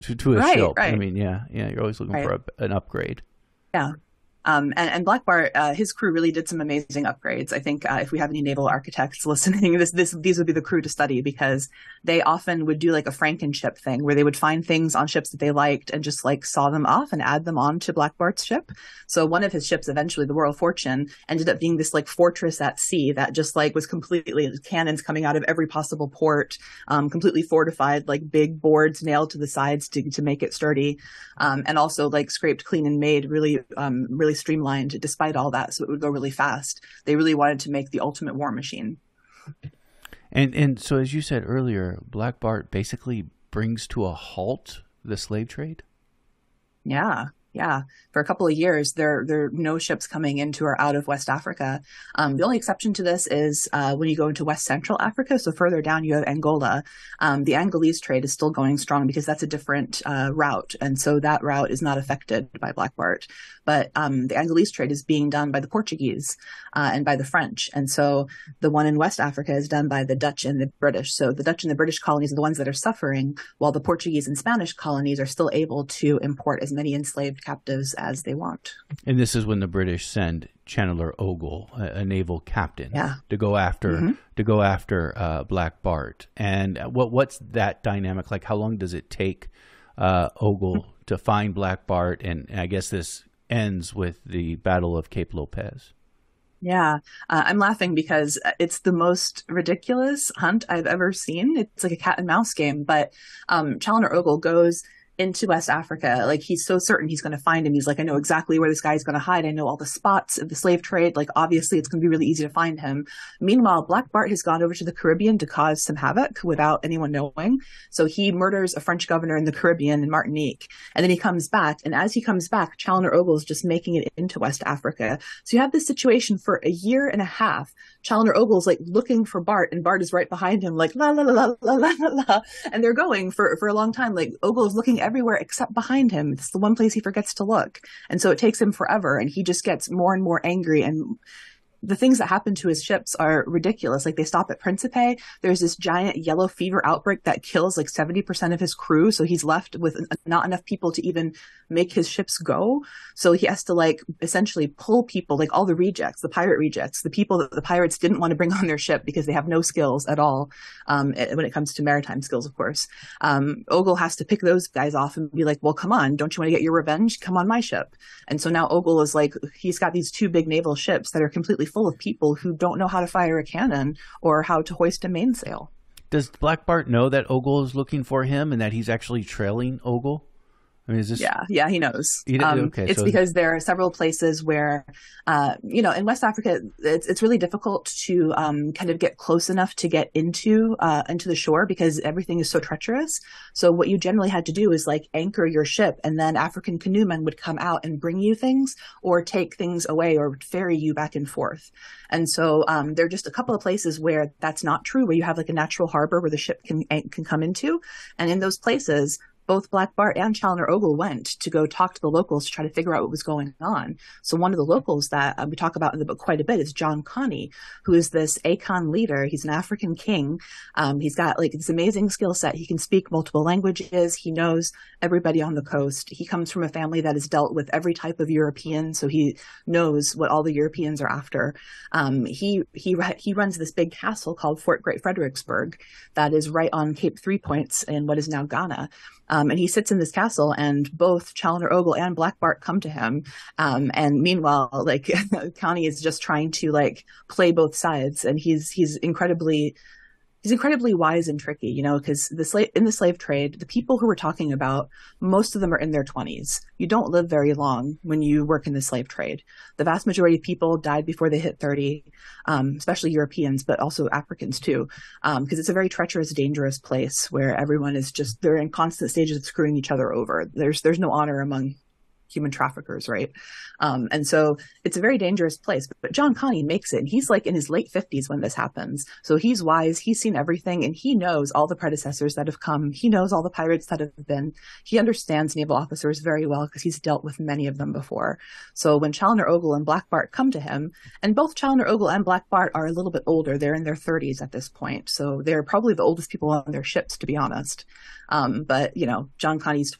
to a Right, ship. I right, mean, yeah, yeah, you're always looking right. for an upgrade. Yeah. And Black Bart, his crew really did some amazing upgrades. I think if we have any naval architects listening, these would be the crew to study because they often would do like a Frankenship thing where they would find things on ships that they liked and just like saw them off and add them on to Black Bart's ship. So one of his ships, eventually the Royal Fortune, ended up being this like fortress at sea that just like was completely cannons coming out of every possible port, completely fortified, like big boards nailed to the sides to make it sturdy, and also like scraped clean and made really streamlined despite all that, so it would go really fast. They really wanted to make the ultimate war machine. And so, as you said earlier, Black Bart basically brings to a halt the slave trade. Yeah, yeah. For a couple of years, there are no ships coming into or out of West Africa. The only exception to this is when you go into West Central Africa. So further down, you have Angola. The Angolese trade is still going strong because that's a different route, and so that route is not affected by Black Bart. But the Angolese trade is being done by the Portuguese and by the French, and so the one in West Africa is done by the Dutch and the British. So the Dutch and the British colonies are the ones that are suffering, while the Portuguese and Spanish colonies are still able to import as many enslaved captives as they want. And this is when the British send Chandler Ogle, a naval captain, Yeah. to go after Hmm. Black Bart. And what's that dynamic like? How long does it take Ogle to find Black Bart? And I guess this ends with the Battle of Cape Lopez. Yeah, I'm laughing because it's the most ridiculous hunt I've ever seen. It's like a cat and mouse game, but Challoner Ogle goes into West Africa. Like he's so certain he's going to find him. He's like, I know exactly where this guy's going to hide. I know all the spots of the slave trade. Like obviously it's going to be really easy to find him. Meanwhile, Black Bart has gone over to the Caribbean to cause some havoc without anyone knowing. So he murders a French governor in the Caribbean in Martinique. And then he comes back. And as he comes back, Challoner Ogle is just making it into West Africa. So you have this situation for a year and a half. Challoner Ogle's like looking for Bart, and Bart is right behind him, like la la la la la la la. And they're going for a long time. Like Ogle is looking everywhere except behind him. It's the one place he forgets to look. And so it takes him forever, and he just gets more and more angry. And the things that happen to his ships are ridiculous. Like they stop at Principe. There's this giant yellow fever outbreak that kills like 70% of his crew. So he's left with not enough people to even make his ships go. So he has to like essentially pull people, like all the rejects, the pirate rejects, the people that the pirates didn't want to bring on their ship because they have no skills at all. When it comes to maritime skills, of course, Ogle has to pick those guys off and be like, well, come on, don't you want to get your revenge? Come on my ship. And so now Ogle is like, he's got these two big naval ships that are completely full of people who don't know how to fire a cannon or how to hoist a mainsail. Does Black Bart know that Ogle is looking for him and that he's actually trailing Ogle? I mean, is this? Yeah, he knows. Okay, It's so because there are several places where, in West Africa, it's really difficult to kind of get close enough to get into the shore because everything is so treacherous. So what you generally had to do is like anchor your ship, and then African canoemen would come out and bring you things or take things away or ferry you back and forth. And so there are just a couple of places where that's not true, where you have like a natural harbor where the ship can come into, and in those places both Black Bart and Challoner Ogle went to go talk to the locals to try to figure out what was going on. So one of the locals that we talk about in the book quite a bit is John Connie, who is this Akan leader. He's an African king. He's got like this amazing skill set. He can speak multiple languages. He knows everybody on the coast. He comes from a family that has dealt with every type of European, so he knows what all the Europeans are after. He runs this big castle called Fort Great Fredericksburg that is right on Cape Three Points in what is now Ghana. And he sits in this castle, and both Challoner Ogle and Black Bart come to him. And meanwhile, like Connie is just trying to like play both sides, and he's incredibly wise and tricky, because in the slave trade, the people who we're talking about, most of them are in their 20s. You don't live very long when you work in the slave trade. The vast majority of people died before they hit 30, especially Europeans, but also Africans too, because it's a very treacherous, dangerous place where everyone is they're in constant stages of screwing each other over. There's no honor among human traffickers, right? And so it's a very dangerous place. But John Connie makes it. And he's like in his late 50s when this happens. So he's wise. He's seen everything, and he knows all the predecessors that have come. He knows all the pirates that have been. He understands naval officers very well because he's dealt with many of them before. So when Chaloner Ogle and Black Bart come to him, and both Chaloner Ogle and Black Bart are a little bit older, they're in their 30s at this point. So they're probably the oldest people on their ships, to be honest. But, John Connie's